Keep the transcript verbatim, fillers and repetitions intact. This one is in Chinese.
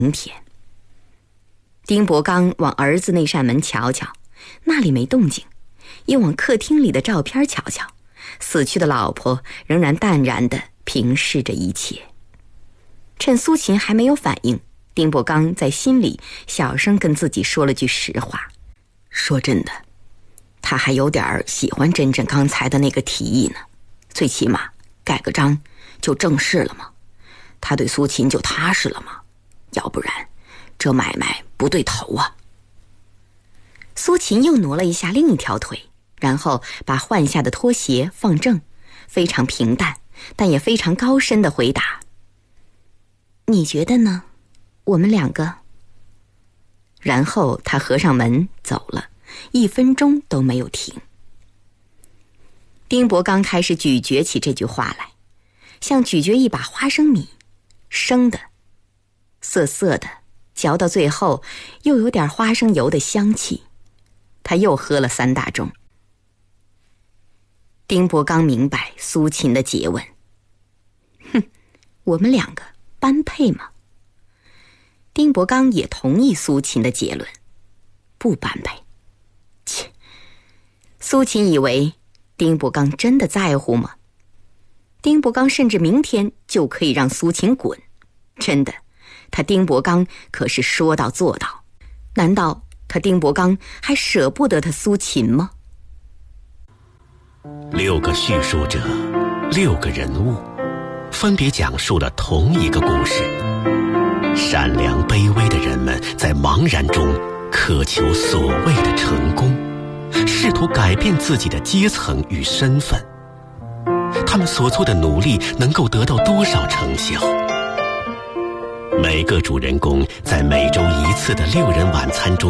明天。丁伯刚往儿子那扇门瞧瞧，那里没动静，又往客厅里的照片瞧瞧，死去的老婆仍然淡然地平视着一切。趁苏秦还没有反应，丁伯刚在心里小声跟自己说了句实话，说真的，他还有点喜欢珍珍刚才的那个提议呢，最起码盖个章就正式了嘛，他对苏秦就踏实了嘛，要不然这买卖不对头啊。苏秦又挪了一下另一条腿，然后把换下的拖鞋放正，非常平淡但也非常高深地回答：你觉得呢？我们两个。然后他合上门走了，一分钟都没有停。丁伯刚开始咀嚼起这句话来，像咀嚼一把花生米，生的，涩涩的，嚼到最后又有点花生油的香气。他又喝了三大盅。丁伯刚明白苏秦的诘问，哼，我们两个般配吗？丁伯刚也同意苏秦的结论，不般配。切，苏秦以为丁伯刚真的在乎吗？丁伯刚甚至明天就可以让苏秦滚，真的，他丁伯刚可是说到做到。难道他丁伯刚还舍不得他苏秦吗？ 六个叙述者，六个人物，分别讲述了同一个故事。善良卑微的人们在茫然中渴求所谓的成功，试图改变自己的阶层与身份。他们所做的努力能够得到多少成效？每个主人公在每周一次的六人晚餐中